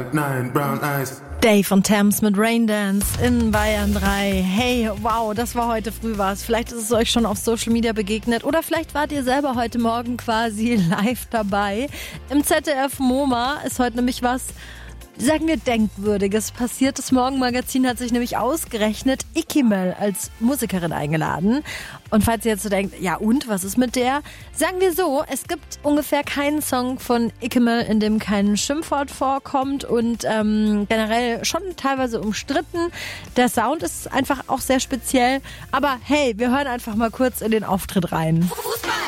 5'9", brown eyes. Dave und Thames mit Raindance in Bayern 3. Hey, wow, das war heute früh was. Vielleicht ist es euch schon auf Social Media begegnet oder vielleicht wart ihr selber heute Morgen quasi live dabei. Im ZDF MoMA ist heute nämlich was, sagen wir, Denkwürdiges passiert. Das Morgenmagazin hat sich nämlich ausgerechnet Ikimel als Musikerin eingeladen. Und falls ihr jetzt so denkt, ja und, was ist mit der? Sagen wir so, es gibt ungefähr keinen Song von Ikimel, in dem kein Schimpfwort vorkommt und generell schon teilweise umstritten. Der Sound ist einfach auch sehr speziell. Aber hey, wir hören einfach mal kurz in den Auftritt rein. Fußball!